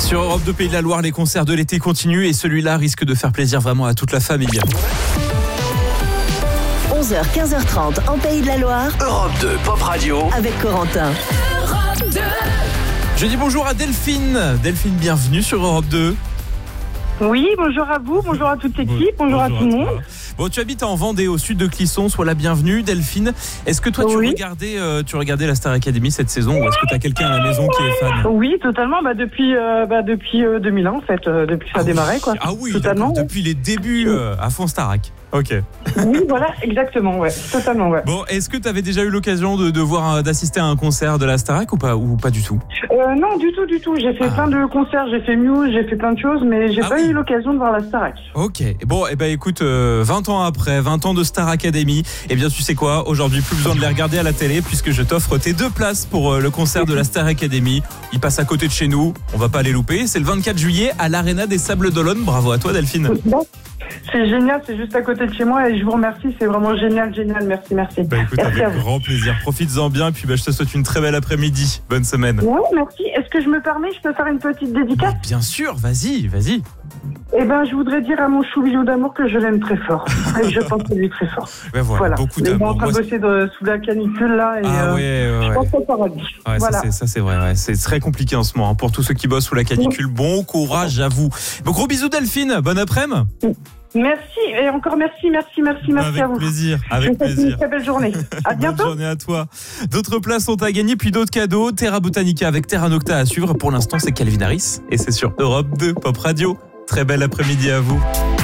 Sur Europe 2 Pays de la Loire, les concerts de l'été continuent et celui-là risque de faire plaisir vraiment à toute la famille. 11h, 15h30 en Pays de la Loire. Europe 2 Pop Radio. Avec Corentin. Europe 2. Je dis bonjour à Delphine. Delphine, bienvenue sur Europe 2. Oui, bonjour à vous, bonjour à toute l'équipe, bonjour à tout le monde. Bon, tu habites en Vendée, au sud de Clisson, sois la bienvenue. Delphine, est-ce que toi tu regardais la Star Academy cette saison ou est-ce que tu as quelqu'un à la maison qui est fan? Oui, totalement, depuis 2001 en fait, depuis que ça a démarré quoi. Ah oui, totalement. Depuis les débuts à fond Starac. Ok. Oui, voilà, exactement, ouais, totalement, ouais. Bon, est-ce que tu avais déjà eu l'occasion d'assister à un concert de la Starac ou pas du tout? Non, du tout. J'ai fait plein de concerts, j'ai fait Muse, j'ai fait plein de choses, mais j'ai pas eu l'occasion de voir la Starac. Ok. Bon, écoute, 20 ans après, 20 ans de Star Academy, bien tu sais quoi, aujourd'hui plus besoin de les regarder à la télé puisque je t'offre tes 2 places pour le concert de la Star Academy. Il passe à côté de chez nous, on va pas les louper. C'est le 24 juillet à l'Arena des Sables d'Olonne. Bravo à toi Delphine. C'est génial, c'est juste à côté de chez moi et je vous remercie, c'est vraiment génial, merci. Écoute, merci avec grand plaisir, profites-en bien et puis je te souhaite une très belle après-midi. Bonne semaine. Oui, merci. Est-ce que je me permets, je peux faire une petite dédicace? Bien sûr, vas-y. Je voudrais dire à mon choubilou d'amour que je l'aime très fort. Et je pense qu'il est très fort. Voilà. Beaucoup d'amour. On est en train de bosser sous la canicule là et je pense au paradis. Voilà. Ça c'est vrai, c'est très compliqué en ce moment pour tous ceux qui bossent sous la canicule. Bon courage à vous. Bon, gros bisous Delphine, bonne après-midi. Merci et encore merci à vous. Avec plaisir. Une très belle journée. À bientôt. Bonne journée à toi. D'autres places sont à gagner, puis d'autres cadeaux. Terra Botanica avec Terra Nocta à suivre. Pour l'instant, c'est Calvin Harris et c'est sur Europe 2 Pop Radio. Très belle après-midi à vous.